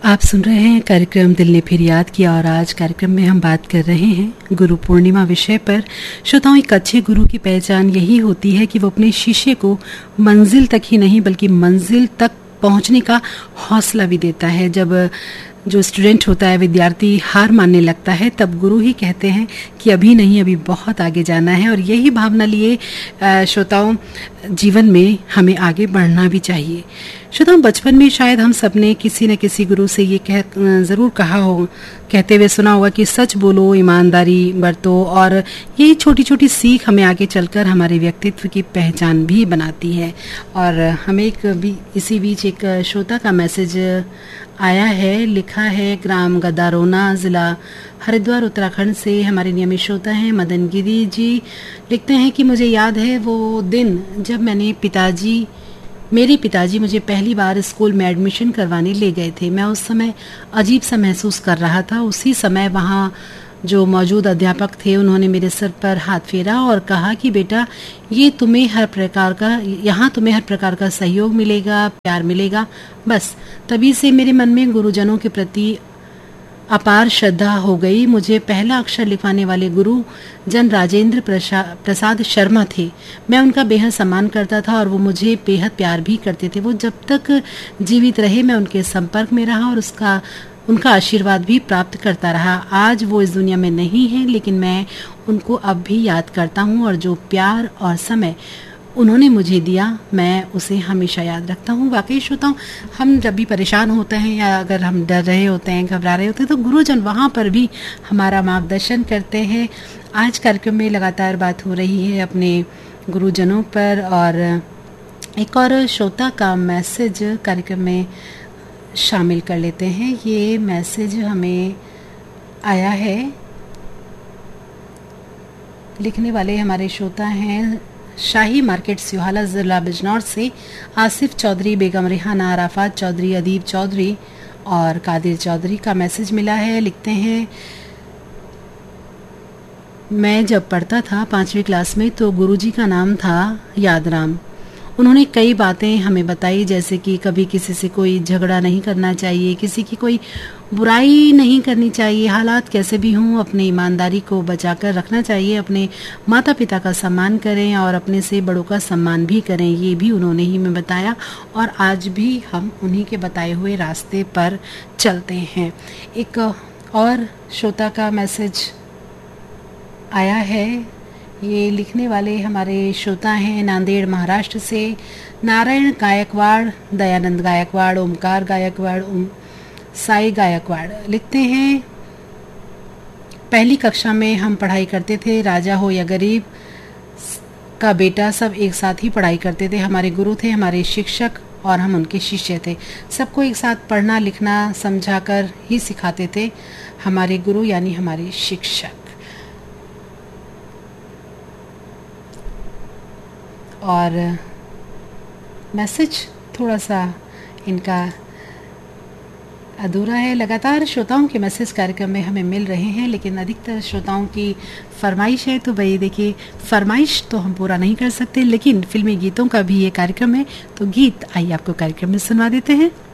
आप सुन रहे हैं कार्यक्रम दिल ने फिर याद किया और आज कार्यक्रम में हम बात कर रहे हैं गुरु पूर्णिमा विषय पर। श्रोताओं, एक अच्छे गुरु की पहचान यही होती है कि वो अपने शिष्य को मंजिल तक ही नहीं बल्कि मंजिल तक पहुंचने का हौसला भी देता है। जब जो स्टूडेंट होता है, विद्यार्थी हार मानने लगता है, तब गुरु ही कहते हैं कि अभी नहीं, अभी बहुत आगे जाना है। और यही भावना लिए श्रोताओं जीवन में हमें आगे बढ़ना भी चाहिए। श्रोताओं, बचपन में शायद हम सबने किसी न किसी गुरु से ये जरूर कहते हुए सुना होगा कि सच बोलो, ईमानदारी बरतो, और यही छोटी छोटी सीख हमें आगे चलकर हमारे व्यक्तित्व की पहचान भी बनाती है। और हमें इसी बीच एक श्रोता का मैसेज आया है, लिखा है ग्राम गदारोना, जिला हरिद्वार, उत्तराखंड से हमारे नियमित श्रोता हैं मदन गिरी जी। लिखते हैं कि मुझे याद है वो दिन जब मेरे पिताजी मुझे पहली बार स्कूल में एडमिशन करवाने ले गए थे। मैं उस समय अजीब सा महसूस कर रहा था। उसी समय वहाँ जो मौजूद अध्यापक थे उन्होंने मेरे सर पर हाथ फेरा और कहा कि बेटा, यहाँ तुम्हें हर प्रकार का सहयोग मिलेगा, प्यार मिलेगा। बस तभी से मेरे मन में गुरुजनों के प्रति अपार श्रद्धा हो गई। मुझे पहला अक्षर लिखवाने वाले गुरु जन राजेंद्र प्रसाद शर्मा थे। मैं उनका बेहद सम्मान करता था और वो मुझे बेहद प्यार भी करते थे। वो जब तक जीवित रहे मैं उनके संपर्क में रहा और उनका आशीर्वाद भी प्राप्त करता रहा। आज वो इस दुनिया में नहीं है, लेकिन मैं उनको अब भी याद करता हूँ और जो प्यार और समय उन्होंने मुझे दिया, मैं उसे हमेशा याद रखता हूँ। वाकई श्रोताओं, हम जब भी परेशान होते हैं या अगर हम डर रहे होते हैं, घबरा रहे होते हैं, तो गुरुजन वहाँ पर भी हमारा मार्गदर्शन करते हैं। आज कार्यक्रम में लगातार बात हो रही है अपने गुरुजनों पर, और एक और श्रोता का मैसेज कार्यक्रम में शामिल कर लेते हैं। ये मैसेज हमें आया है, लिखने वाले हमारे श्रोता हैं शाही मार्केट सिहाला, जिला बिजनौर से आसिफ चौधरी, बेगम रेहाना, आराफात चौधरी, अदीब चौधरी और कादिर चौधरी का मैसेज मिला है। लिखते हैं, मैं जब पढ़ता था 5वीं क्लास में तो गुरुजी का नाम था यादराम। उन्होंने कई बातें हमें बताई, जैसे कि कभी किसी से कोई झगड़ा नहीं करना चाहिए, किसी की कोई बुराई नहीं करनी चाहिए, हालात कैसे भी हों अपनी ईमानदारी को बचाकर रखना चाहिए, अपने माता पिता का सम्मान करें और अपने से बड़ों का सम्मान भी करें। ये भी उन्होंने ही हमें बताया और आज भी हम उन्हीं के बताए हुए रास्ते पर चलते हैं। एक और श्रोता का मैसेज आया है, ये लिखने वाले हमारे श्रोता हैं नांदेड़ महाराष्ट्र से नारायण गायकवाड़, दयानंद गायकवाड़, ओमकार गायकवाड़, साई गायकवाड़। लिखते हैं, पहली कक्षा में हम पढ़ाई करते थे, राजा हो या गरीब का बेटा सब एक साथ ही पढ़ाई करते थे। हमारे गुरु थे हमारे शिक्षक और हम उनके शिष्य थे। सबको एक साथ पढ़ना लिखना समझाकर ही सिखाते थे हमारे गुरु यानी हमारे शिक्षक। और मैसेज थोड़ा सा इनका अधूरा है। लगातार श्रोताओं के मैसेज कार्यक्रम में हमें मिल रहे हैं, लेकिन अधिकतर श्रोताओं की फरमाइश है। तो भाई देखिए, फरमाइश तो हम पूरा नहीं कर सकते, लेकिन फिल्मी गीतों का भी ये कार्यक्रम है, तो गीत आइए आपको कार्यक्रम में सुनवा देते हैं।